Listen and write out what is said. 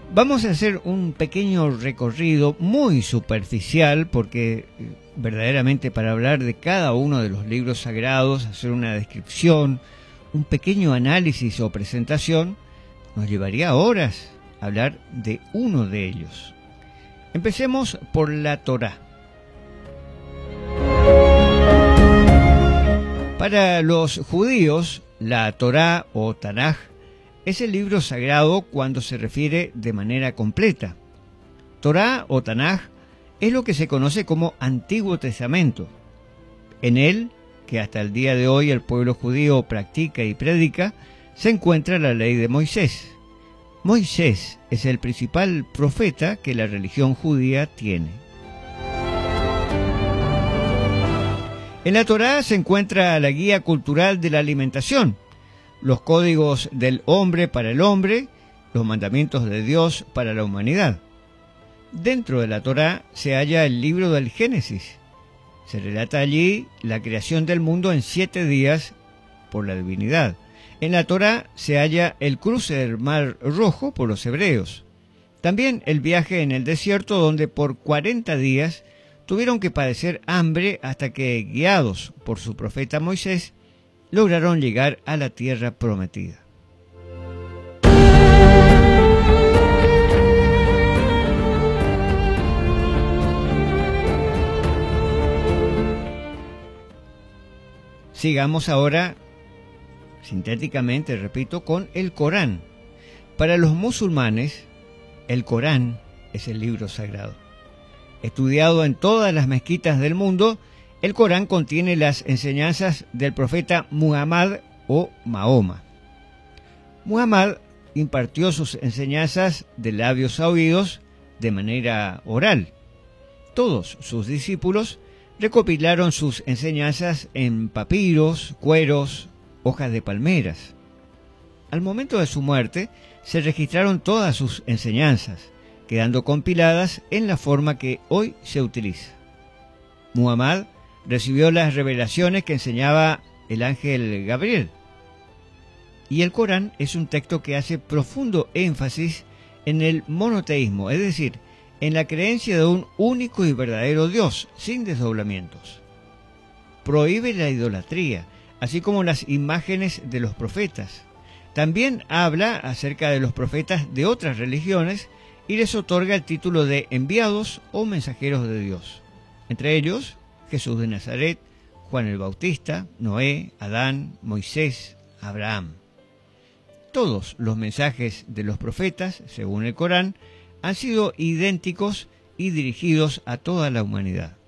Vamos a hacer un pequeño recorrido muy superficial porque verdaderamente para hablar de cada uno de los libros sagrados, hacer una descripción, un pequeño análisis o presentación, nos llevaría horas hablar de uno de ellos. Empecemos por la Torá. Para los judíos, la Torá o Tanaj es el libro sagrado cuando se refiere de manera completa. Torá o Tanaj es lo que se conoce como Antiguo Testamento. En él, que hasta el día de hoy el pueblo judío practica y predica, se encuentra la ley de Moisés. Moisés es el principal profeta que la religión judía tiene. En la Torá se encuentra la guía cultural de la alimentación, los códigos del hombre para el hombre, los mandamientos de Dios para la humanidad. Dentro de la Torá se halla el libro del Génesis. Se relata allí la creación del mundo en 7 días por la divinidad. En la Torá se halla el cruce del Mar Rojo por los hebreos. También el viaje en el desierto donde por 40 días tuvieron que padecer hambre hasta que, guiados por su profeta Moisés, lograron llegar a la tierra prometida. Sigamos ahora, sintéticamente, repito, con el Corán. Para los musulmanes, el Corán es el libro sagrado. Estudiado en todas las mezquitas del mundo, el Corán contiene las enseñanzas del profeta Muhammad o Mahoma. Muhammad impartió sus enseñanzas de labios a oídos de manera oral. Todos sus discípulos recopilaron sus enseñanzas en papiros, cueros, hojas de palmeras. Al momento de su muerte, se registraron todas sus enseñanzas, quedando compiladas en la forma que hoy se utiliza. Muhammad recibió las revelaciones que enseñaba el ángel Gabriel. Y el Corán es un texto que hace profundo énfasis en el monoteísmo, es decir, en la creencia de un único y verdadero Dios, sin desdoblamientos. Prohíbe la idolatría, así como las imágenes de los profetas. También habla acerca de los profetas de otras religiones y les otorga el título de enviados o mensajeros de Dios. Entre ellos, Jesús de Nazaret, Juan el Bautista, Noé, Adán, Moisés, Abraham. Todos los mensajes de los profetas, según el Corán, han sido idénticos y dirigidos a toda la humanidad.